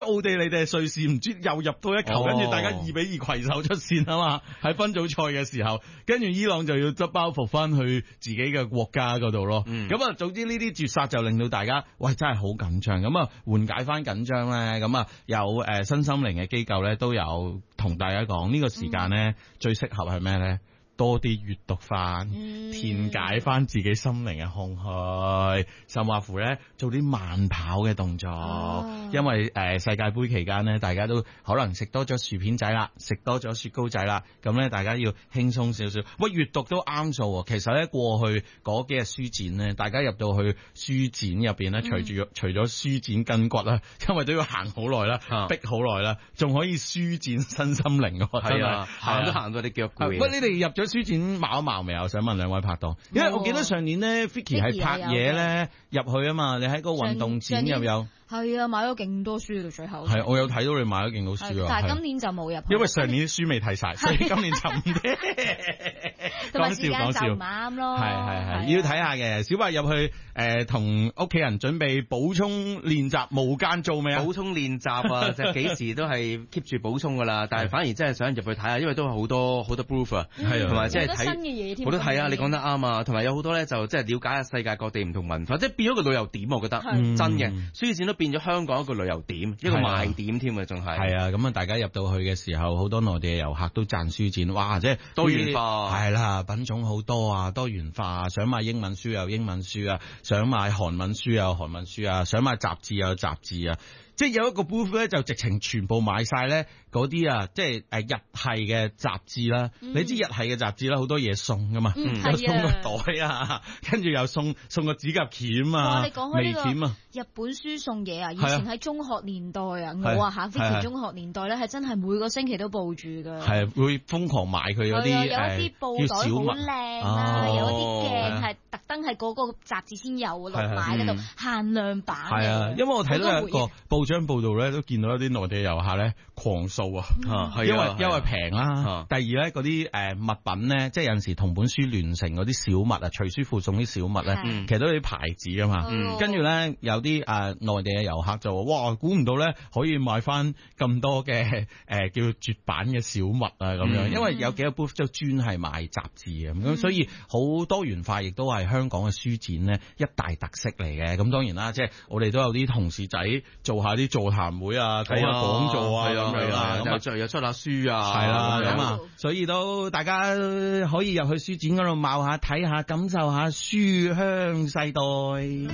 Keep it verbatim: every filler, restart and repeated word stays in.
奧地利定係瑞士唔知又入到一球，跟住、哦、大家二比二攜手出線啊嘛，喺分組賽嘅時候，跟住伊朗就要執包袱翻去自己嘅國家嗰度咯。咁啊、嗯，總之呢啲絕殺就令到大家喂真係好緊張，咁啊緩解翻緊張咧，咁啊有誒身心靈嘅機構咧都有同大家講呢、這個時間咧、嗯、最適合係咩咧？多啲閱讀翻，填解翻自己心靈嘅空虛，甚或乎咧做啲慢跑嘅動作，哦、因為誒、呃、世界盃期間咧，大家都可能食多咗薯片仔啦，食多咗雪糕仔啦，咁咧大家要輕鬆少少。喂，閱讀都啱數喎。其實咧過去嗰幾日書展咧，大家入到去書展入邊咧，隨住、嗯、除咗書展筋骨啦，因為都要行好耐啦，啊、逼好耐啦，仲可以書展身心靈喎。係啊，行都行到你腳攰。喂，你哋入咗書展矛一矛未啊？我想問兩位拍檔，因為我記得上年咧 Vicky 係拍嘢咧入去啊嘛，你喺個運動展入有。係啊，買咗勁多書到最後。係，我有睇到你買咗勁多書啊。但係今年就冇入。因為上年啲書未睇晒，所以今年就唔聽。講笑講笑。唔啱咯。係係係，要睇下嘅。小白入去誒，同屋企人準備補充練習，無間做未啊？補充練習啊，就幾時都係 keep 住補充噶啦。但係反而真係想入去睇下，因為都係好多好多 proof 啊，同埋即係睇新嘅嘢添。我都睇啊，你講得啱啊。同埋有好多咧，就即係了解下世界各地唔同文化，即係變咗個旅遊點，我覺得真嘅。書展都變咗香港一個旅遊點，一個賣點添啊，仲係。係啊，咁啊，大家入到去嘅時候，好多內地嘅遊客都讚書展，哇！即係多元化，係啦，品種好多啊，多元化。想買英文書有英文書啊，想買韓文書有韓文書啊，想買雜誌有雜誌啊。即係有一個 booth 咧，就直情全部買晒咧嗰啲啊，即係誒日系嘅雜誌啦。嗯、你知日系嘅雜誌啦，好多嘢送噶嘛，嗯、又送個袋啊，跟住又送送個指甲鉗啊，眉鉗啊。 日本書送嘢啊！以前喺中學年代啊，我啊嚇，Vicky中學年代咧係真係每個星期都報住噶。係會瘋狂買佢嗰啲誒， 有啲布袋好靚啊，有啲鏡係特登係嗰個雜誌先有落買嗰度限量版。係啊， 因為我睇到有一個報章報道咧，都見到一啲內地遊客咧狂掃啊，因為因為平啦。第二咧嗰啲誒物品咧，即係有陣時同本書聯成嗰啲小物啊，隨書附送啲小物咧，其實都係啲牌子噶嘛。跟住咧有啲誒內地嘅遊客就話：哇，估唔到咧可以買翻咁多嘅誒、呃、叫絕版嘅小物啊咁樣，嗯、因為有幾個 booth 就專係賣雜誌嘅，咁、嗯、所以好多元化，亦都係香港嘅書展咧一大特色嚟嘅。咁當然啦，即係我哋都有啲同事仔做下啲座談會啊，講下講座啊咁樣啊，咁啊又出下書啊，係啦咁啊，所以都大家可以入去書展嗰度貌下睇下，感受下書香世代。